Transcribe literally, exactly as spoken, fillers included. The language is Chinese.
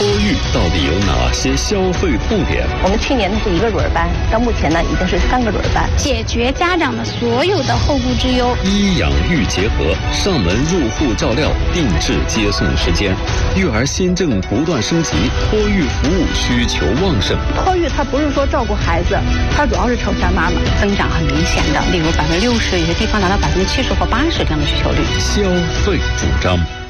托育到底有哪些消费痛点？ 我们去年呢是一个轮班，到目前呢已经是三个轮班， 解决家长的所有的后顾之忧。 医养育结合，上门入户照料，定制接送时间。育儿新政不断升级，托育服务需求旺盛。 托育它不是说照顾孩子，它主要是承担妈妈， 增长很明显的，例如百分之六十，有些地方达到百分之七十或八十这样的需求率。 消费主张。